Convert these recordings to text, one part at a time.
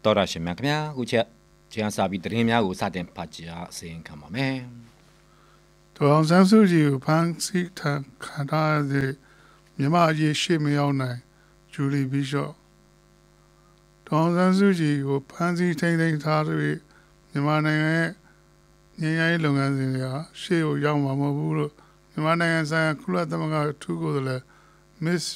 တော်ရရှိမြခင်ဗျာခုချက်ကျန်းစာပြီးတရင်များကိုစတင်ဖတ်ကြားအစီရင်ခံပါမယ်ဒေါအောင်ဆန်းစုကြည်ကိုဖမ်းဆီးခံထားတဲ့မြန်မာအရေးရှေ့မရောက်နိုင်ဂျူလီဘီရှော့ဒေါအောင်ဆန်းစုကြည်ကိုဖမ်းဆီးထိန်းသိမ်းထားတဲ့မြန်မာနိုင်ငံရဲ့ငြိမ်းချမ်းရေးလုပ်ငန်းစဉ်တွေကရှေ့ကိုရောက်မှာမဟုတ်ဘူးလို့မြန်မာနိုင်ငံဆိုင်ရာကုလသမဂ္ဂထူးကိုယ်စားလှယ် Miss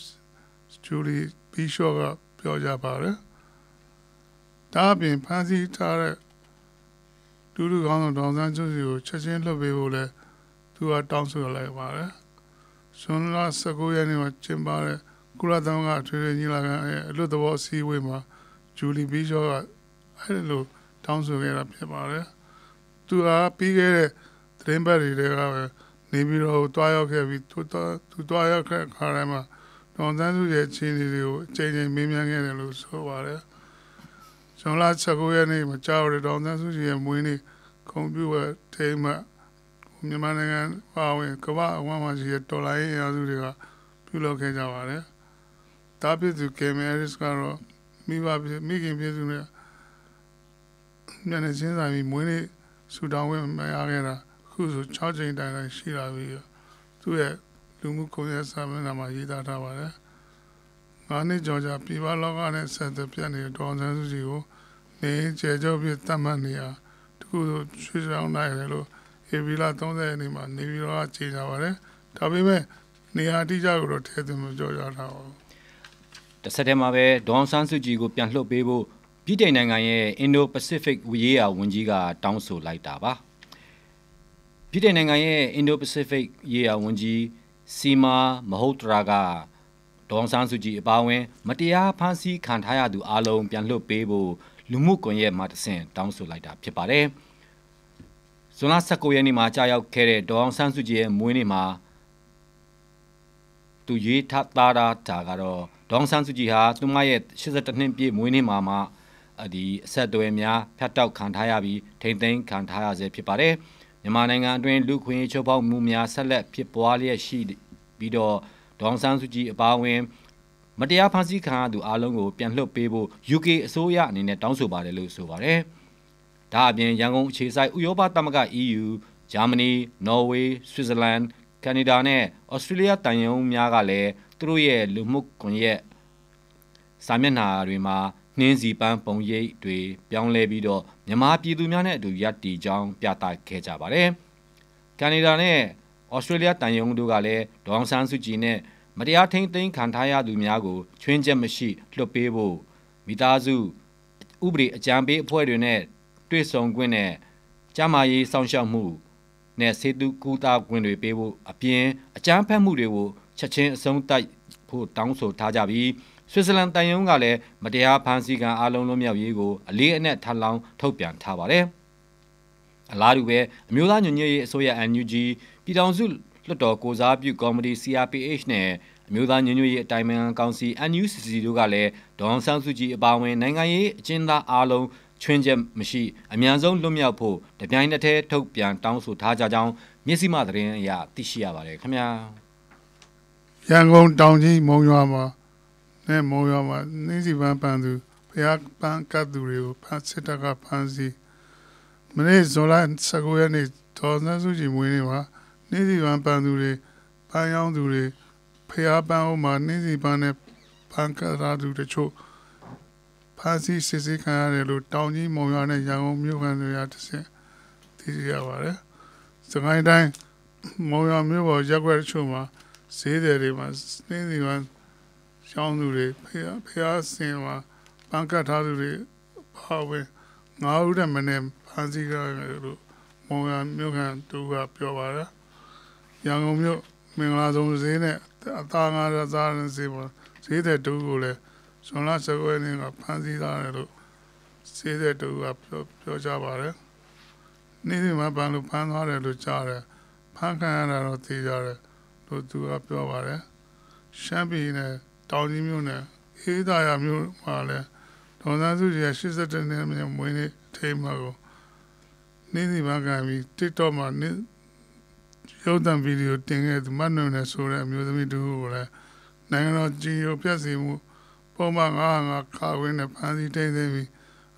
Julie Bishop ကပြောကြားပါတယ်ဒါအပြင်ဖမ်းဆီးထားတဲ့လူကောင်းဆောင်ဒေါအောင်ဆန်းစုကြည်ကိုချက်ချင်းလွှတ်ပေးဖို့လဲသူကတောင်းဆိုလိုက်ပါတယ်။ဇွန်လ19ရက်နေ့မှာကျင်းပတဲ့ကုလသမဂ္ဂထွေထွေညီလာခံရဲ့အလွတ်သဘောအစည်းအဝေးမှာဂျူလီဘီရှော့ကအဲ့လိုတောင်းဆိုခဲ့တာဖြစ်ပါတယ်။သူကပြီးခဲ့တဲ့သတင်းပတ်တွေကပဲနေပြည်တော်ကိုတွားရောက်ခဲ့ပြီးသူတွားရောက်ခဲ့ခါတိုင်းမှာဒေါအောင်ဆန်းစုကြည်အခြေအနေတွေကိုအချိန်ချင်းမေးမြန်းခဲ့တယ်လို့ဆိုပါတယ်။ဇွန်လ19ရက်နေ့မှာကြားရတဲ့ဒေါအောင်ဆန်းစုကြည်ရဲ့မွေးနေ့ကွန်ပျူတာထိမ်းမှမြန်မာနိုင်ငံပါဝင်ကမ္ဘာအဝန်းမှာရှိတဲ့ဒေါ်လာရေးအရာစုတွေကပြုလုပ်ခဲ့ကြပါတယ်။တာဖြစ်သူကေမယ်ရစ်ကတော့မိခင်ပြည်သူနဲ့ညနေချင်းစာပြီးမွေးနေ့ဆူတောင်းဝင်မရခဲ့တာအခုဆို6ချိန်တိုင်ရှိလာပြီ။သူ့ရဲ့လူမှုကွန်ရက်စာမျက်နှာမှာရေးသားထားပါတယ်။9နှစ်ကျော်ကြာပြည်ပလောကနဲ့ဆက်သွယ်ပြနေတဲ့ဒေါအောင်ဆန်းစုကြည်ကိုနေကျေကျော်ပြသတ်မှတ်နေရတခုဆိုရွှေဆောင်နိုင်တယ်လို့ဧပြီလ30ရက်နေ့မှာနေပြည်တော်ကကြေညာပါတယ်။ဒါပေမဲ့နေရာအတိအကျကိုတော့ထည့်သွင်းမပြောကြထားပါဘူး။တစ်ဆက်တည်းမှာပဲဒေါအောင်ဆန်းစုကြည်ကိုပြန်လှုပ်ပေးဖို့ပြည်ထိုင်နိုင်ငံရဲ့ Indo-Pacific ရေးရာဝန်ကြီးကတောင်းဆိုလိုက်တာပါ။ပြည်ထိုင်နိုင်ငံရဲ့ Indo-Pacific ရေးရာဝန်ကြီးစီမာမဟုတ်တရာကဒေါအောင်ဆန်းစုကြည်အပါအဝင်မတရားဖမ်းဆီးခံထားရသူအလုံးပြန်လှုပ်ပေးဖို့လူမှုကွန်ရက်မှာတဆင့်တောင်းဆိုလိုက်တာဖြစ်ပါတယ်။ဇွန်လ19ရက်နေ့မှာကြာရောက်ခဲ့တဲ့ဒေါအောင်ဆန်းစုကြည်ရဲ့မွေးနေ့မှာသူရေးထားတာကတော့ဒေါအောင်ဆန်းစုကြည်ဟာသူမရဲ့82နှစ်ပြည့်မွေးနေ့မှာဒီအဆက်အသွယ်များဖျက်တောက်ခံထားရပြီးထိမ့်သိမ်းခံထားရဆဲဖြစ်ပါတယ်။မြန်မာနိုင်ငံအတွင်းလူခွင့်ချိုးဖောက်မှုများဆက်လက်ဖြစ်ပွားလျက်ရှိပြီးတော့ဒေါအောင်ဆန်းစုကြည်အပါအဝင်မတရားဖမ်းဆီးခံရသူအလုံးကိုပြန်လွှတ်ပေးဖို့ UK အစိုးရအနေနဲ့တောင်းဆိုပါတယ်လို့ဆိုပါတယ်။ဒါအပြင်ရန်ကုန်အခြေစိုက်ဥရောပသမဂ္ဂ EU ဂျာမနီနော်ဝေးဆွစ်ဇာလန်ကနေဒါနဲ့ဩစတြေးလျတန်ယုံများကလည်းသူတို့ရဲ့လူမှုကွန်ရက်စာမျက်နှာတွေမှာနှင်းစီပန်းပုံရိပ်တွေပြောင်းလဲပြီးတော့မြန်မာပြည်သူများနဲ့အတူရပ်တည်ကြောင်းပြသခဲ့ကြပါတယ်။ကနေဒါနဲ့ဩစတြေးလျတန်ယုံတို့ကလည်းဒေါအောင်ဆန်းစုကြည်နဲ့မတရားထိန်းသိမ်းခံထားရသူများကိုချွင်းချက်မရှိလွှတ်ပေးဖို့မိသားစုဥပဒေအကြံပေးအဖွဲ့တွေနဲ့တွေ့ဆုံခွင့်နဲ့ကျန်းမာရေးစောင့်ရှောက်မှုနဲ့စေတုကူတာခွင့်တွေပေးဖို့အပြင်အကြမ်းဖက်မှုတွေကိုချက်ချင်းအဆုံးသတ်ဖို့တောင်းဆိုထားကြပြီးဆွစ်ဇာလန်တန်ယုံကလည်းမတရားဖမ်းဆီးခံအလုံးလုံးမြောက်ရေးကိုအလေးအနက်ထပ်လောင်းထုတ်ပြန်ထားပါတယ်။အလားတူပဲအမျိုးသားညီညွတ်ရေးအစိုးရ NUG ပြည်ထောင်စုလွှတ်တော်ကိုစားပြုကော်မတီ CRPH နဲ့အမျိုးသားညီညွတ်ရေးအတိုင်ပင်ခံကောင်စီ NUCC တို့ကလည်းဒေါအောင်ဆန်းစုကြည်အပါအဝင်နိုင်ငံရေးအကျဉ်းသားအားလုံးချွင်းချက်မရှိအမြန်ဆုံးလွတ်မြောက်ဖို့တပြိုင်နက်တည်းထုတ်ပြန်တောင်းဆိုထားကြကြောင်းမျက်စိမှသတင်းအရသိရှိရပါတယ်ခင်ဗျာရန်ကုန်တောင်ကြီးမုံရွာမှာနဲ့မုံရွာမှာနှင်းစီပန်းပန်းသူဖျားပန်းကတ်သူတွေကိုဖမ်းစစ်တပ်ကဖမ်းဆီးမနေ့ဇွန်လ19ရက်နေ့ဒေါ်ဆန်းစုကြည်မွေးနေ့မှာနှင်းစီပန်းပန်းသူတွေပန်းရောင်းသူတွေဖျားပန်းအောင်မှာနှင်းစီပန်းနဲ့ပန်းကတ်ထားသူတချို့ဖမ်းဆီးစစ်ဆေးခံရတယ်လို့တောင်ကြီးမုံရွာနဲ့ရန်ကုန်မြို့ခံတွေကတဆင့်သိရပါတယ်။စကိုင်းတိုင်းမုံရွာမြို့ပေါ်ရက်ွက်တချို့မှာဈေးတွေမှာနှင်းစီပန်းရှောင်းသူတွေဖျားစင်မှာပန်းကတ်ထားသူတွေပါဝင်9ဦးတည်းမနေ့ဖမ်းဆီးကြတယ်လို့မုံရွာမြို့ခံတူကပြောပါတယ်။ရန်ကုန်မြို့မင်္ဂလာဆောင်ဈေးနဲ့အသားငါးစားဈေးမှာဈေးတဲ့တူကိုလည်းဇွန်လ19ရက်နေ့ကဖမ်းဆီးထားတယ်လို့ဈေးတဲ့တူကပြောကြပါတယ်။နေ့စဉ်မှာပန်းလို့ဖမ်းသွားတယ်လို့ကြားတယ်။ဖမ်းခံရတာတော့သိကြတယ်လို့သူကပြောပါတယ်။ရှမ်းပြည်နယ်တောင်ကြီးမြို့နယ်အေးသာယာမြို့မှာလည်းဒေါ်ဆန်းစုကြည်ရဲ့82နှစ်မြောက်မွေးနေ့ထိမ်းမှကိုနေ့စဉ်မှာကပြီး TikTok မှာရုပ်သံဗီဒီယိုတင်ခဲ့သူမတ်နုံနဲ့ဆိုတဲ့အမျိုးသမီးတူကိုလည်းနိုင်ငံတော်ကြီးကိုပြည့်စုံမှုပုံမှန်905ခါဝင်းနဲ့ဖမ်းဆီးထိန်းသိမ်းပြီး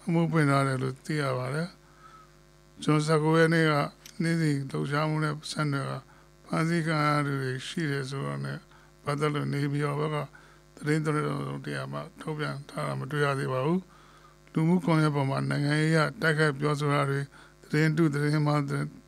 အမှုပွင့်ထားတယ်လို့သိရပါတယ်ကျွန်တော်19ရက်နေ့ကနေ့စဉ်လှုပ်ရှားမှုနဲ့ဆက်နွယ်ကဖန်ဆီးခံရသူတွေရှိတယ်ဆိုတော့ねပတ်သက်လို့နေပြီးတော့ဘက်ကသတင်းတော်တရားမှထုတ်ပြန်ထားတာမတွေ့ရသေးပါဘူးလူမှုကွန်ရက်ပေါ်မှာနိုင်ငံရေးအတိုက်ခိုက်ပြောဆိုတာတွေသတင်းတုသတင်းမှ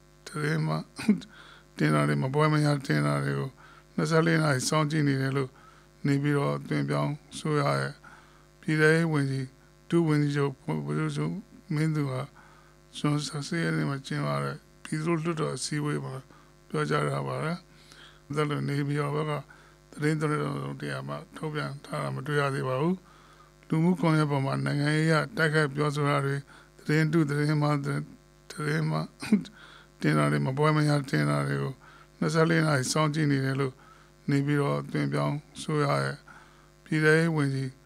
တင်တာတွေမပွဲမရတင်တာတွေကို24နာရီစောင့်ကြည့်နေတယ်လို့နေပြီးတော့တွင်ပြောင်းဆိုရရဲ့ပြည်ထောင်ဝင်ကြီးဒုဝန်ကြီးချုပ်ဘုရားချုပ်မင်းသူကကျွန်တော်ဆက်ရနေမှာကျင်းပါတဲ့ပြည်သူ့လွှတ်တော်အစည်းအဝေးမှာပြောကြားထားပါတယ်ဒါလို့နေပြီးတော့ဘက်ကသတင်းတော်တရားမှထုတ်ပြန်ထားတာမတွေ့ရသေးပါဘူးလူမှုကွန်ရက်ပေါ်မှာနိုင်ငံရေးအတိုက်ခိုက်ပြောဆိုတာတွေသတင်းတုသတင်းမှတင်တာတွေမပွဲမရတင်တာတွေကို24နာရီစောင့်ကြည့်နေတယ်လို့နေပြီးတော့တွင်ပြောင်းဆိုရရဲ့ပြည်ထောင်ဝင်ကြီး